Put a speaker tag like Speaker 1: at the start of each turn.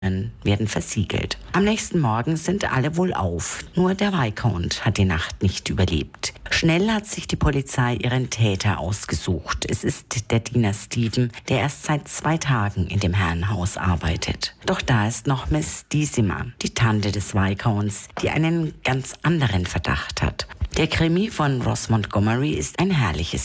Speaker 1: werden versiegelt. Am nächsten Morgen sind alle wohlauf. Nur der Viscount hat die Nacht nicht überlebt. Schnell hat sich die Polizei ihren Täter ausgesucht. Es ist der Diener Stephen, der erst seit 2 Tagen in dem Herrenhaus arbeitet. Doch da ist noch Miss Decima, die Tante des Viscounts, die einen ganz anderen Verdacht hat. Der Krimi von Ross Montgomery ist ein herrliches